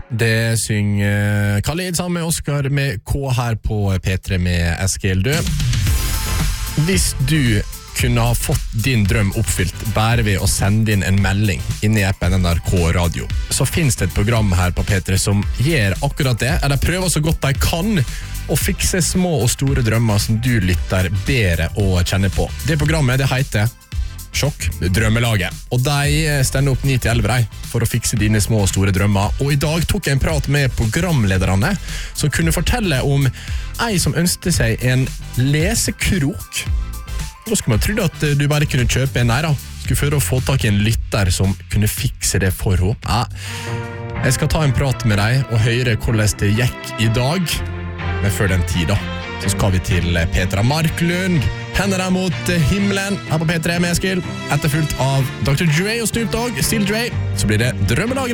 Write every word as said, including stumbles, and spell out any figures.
Det synger Khalid sammen med Oscar med K her på P tre med Eskil Dø. Hvis du kunne ha fått din drøm oppfylt bare ved å sende inn en melding inne i appen N R K Radio, så finnes det et program her på P tre som gjør akkurat det, eller prøver så godt de kan å fikse små og store drømmer som du lytter bedre å kjenne på. Det programmet det heter Sjokk, Drømmelaget. Og de stender opp ni til elleve for å fikse dine små og store drømmer. Og i dag tok jeg en prat med programlederne som kunne fortelle om ei som ønsket seg en lesekrok. Da skulle man trodde at du bare kunne kjøpe en. Nei da, skulle føre å få tak i en lytter som kunne fikse det for henne. Ja. Jeg skal ta en prat med deg og høre hvordan det gikk i dag. Men før den tid da, så skal vi til Petra Marklund. Hender deg mot himmelen her på P tre med Eskil. Etterfulgt av doktor Dre og Snoop Dogg, Still Dre. Så blir det Drømmelaget